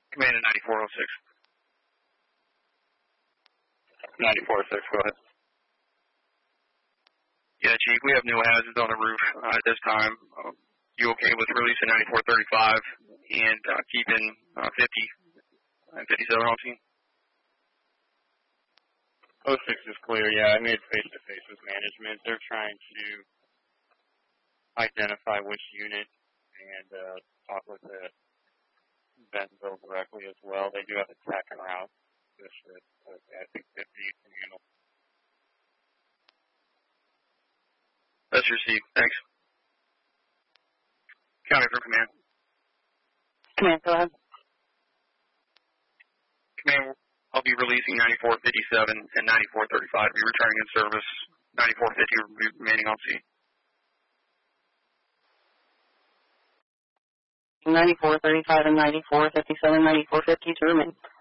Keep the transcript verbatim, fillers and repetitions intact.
Command at ninety-four oh six. ninety-four oh six, go ahead. Yeah, Chief, we have no hazards on the roof uh, at this time. Uh, you okay with releasing ninety-four thirty-five and uh, keeping uh, fifty and fifty-seven on scene? oh six is clear, yeah. I made face-to-face with management. They're trying to identify which unit and uh, talk with the Bentonville directly as well. They do have a tack around. This is, uh, I think fifty can handle. That's received. Thanks. County for command. Command, go ahead. Command, I'll be releasing ninety-four fifty-seven and ninety-four thirty-five. Be returning in service. ninety-four fifty remaining on scene. ninety-four thirty-five and ninety-four fifty-seven, ninety-four fifty to remain.